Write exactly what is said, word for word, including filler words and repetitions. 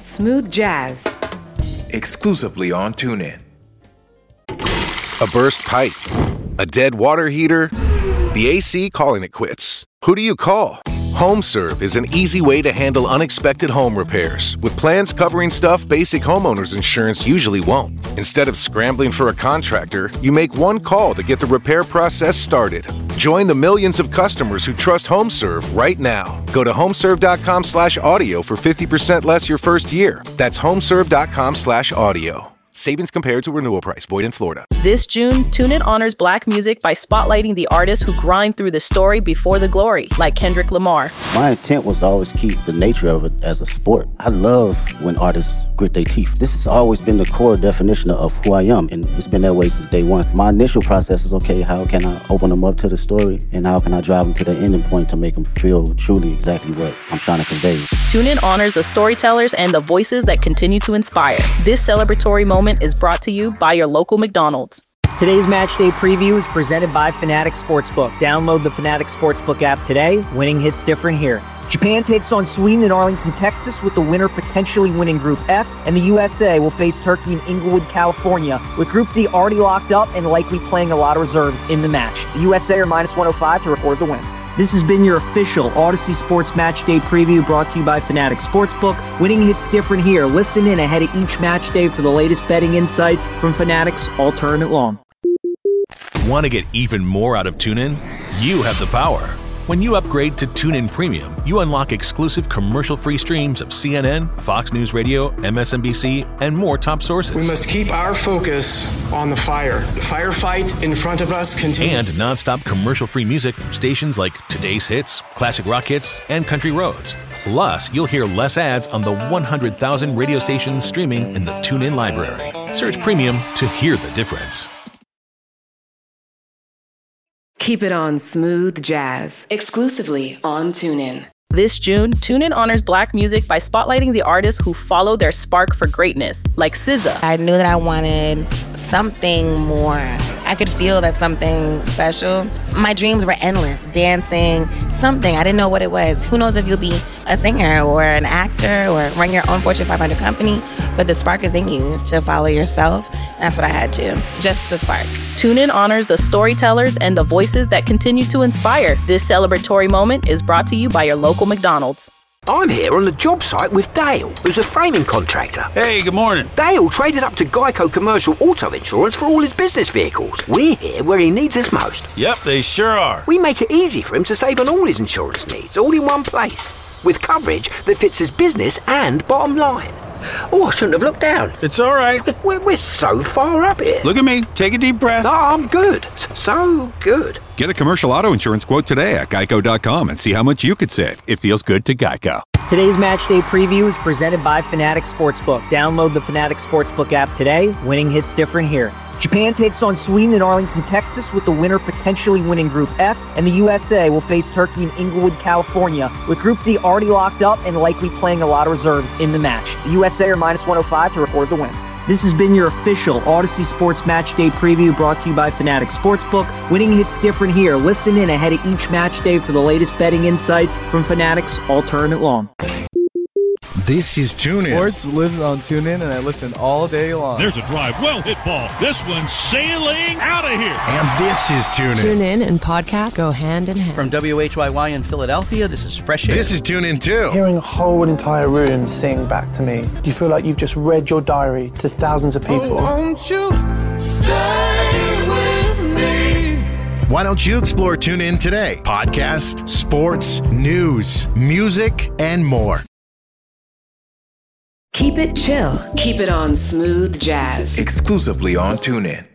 Smooth Jazz. Exclusively on TuneIn. A burst pipe, a dead water heater, the A C calling it quits. Who do you call? HomeServe is an easy way to handle unexpected home repairs with plans covering stuff basic homeowners insurance usually won't. Instead of scrambling for a contractor, you make one call to get the repair process started. Join the millions of customers who trust HomeServe right now. Go to homeserve.com slash audio for fifty percent less your first year. That's homeserve.com slash audio. Savings compared to renewal price. Void in Florida. This June, TuneIn honors Black music by spotlighting the artists who grind through the story before the glory, like Kendrick Lamar. My intent was to always keep the nature of it as a sport. I love when artists grit their teeth. This has always been the core definition of who I am, and it's been that way since day one. My initial process is, okay, how can I open them up to the story, and how can I drive them to the ending point to make them feel truly exactly what I'm trying to convey. TuneIn honors the storytellers and the voices that continue to inspire. This celebratory moment is brought to you by your local McDonald's. Today's Match Day Preview is presented by Fanatics Sportsbook. Download the Fanatics Sportsbook app today. Winning hits different here. Japan takes on Sweden in Arlington, Texas, with the winner potentially winning Group F, and the U S A will face Turkey in Inglewood, California, with Group D already locked up and likely playing a lot of reserves in the match. The U S A are minus one oh five to record the win. This has been your official Odyssey Sports Match Day Preview brought to you by Fanatics Sportsbook. Winning hits different here. Listen in ahead of each match day for the latest betting insights from Fanatics all tournament long. Want to get even more out of TuneIn? You have the power. When you upgrade to TuneIn Premium, you unlock exclusive commercial-free streams of C N N, Fox News Radio, M S N B C, and more top sources. We must keep our focus on the fire. The firefight in front of us continues. And nonstop commercial-free music from stations like Today's Hits, Classic Rock Hits, and Country Roads. Plus, you'll hear less ads on the one hundred thousand radio stations streaming in the TuneIn library. Search Premium to hear the difference. Keep it on Smooth Jazz. Exclusively on TuneIn. This June, TuneIn honors Black music by spotlighting the artists who follow their spark for greatness, like S Z A. I knew that I wanted something more. I could feel that something special. My dreams were endless, dancing, something. I didn't know what it was. Who knows if you'll be a singer or an actor or run your own Fortune five hundred company, but the spark is in you to follow yourself. That's what I had to, just the spark. TuneIn honors the storytellers and the voices that continue to inspire. This celebratory moment is brought to you by your local McDonald's. I'm here on the job site with Dale, who's a framing contractor. Hey, good morning. Dale traded up to Geico Commercial Auto Insurance for all his business vehicles. We're here where he needs us most. Yep, they sure are. We make it easy for him to save on all his insurance needs, all in one place, with coverage that fits his business and bottom line. Oh, I shouldn't have looked down. It's all right. We're, we're so far up here. Look at me. Take a deep breath. Oh, I'm good. So good. Get a commercial auto insurance quote today at geico dot com and see how much you could save. It feels good to Geico. Today's Match Day Preview is presented by Fanatics Sportsbook. Download the Fanatics Sportsbook app today. Winning hits different here. Japan takes on Sweden in Arlington, Texas, with the winner potentially winning Group F, and the U S A will face Turkey in Inglewood, California, with Group D already locked up and likely playing a lot of reserves in the match. The U S A are minus one oh five to record the win. This has been your official Odyssey Sports Match Day Preview brought to you by Fanatics Sportsbook. Winning hits different here. Listen in ahead of each match day for the latest betting insights from Fanatics all tournament long. This is TuneIn. Sports lives on TuneIn, and I listen all day long. There's a drive, well hit ball. This one's sailing out of here. And this is TuneIn. TuneIn and podcast go hand in hand. From W H Y Y in Philadelphia, this is Fresh Air. This is TuneIn too. Hearing a whole entire room sing back to me, you feel like you've just read your diary to thousands of people. Oh, won't you stay with me? Why don't you explore TuneIn today? Podcast, sports, news, music, and more. Keep it chill. Keep it on Smooth Jazz. Exclusively on TuneIn.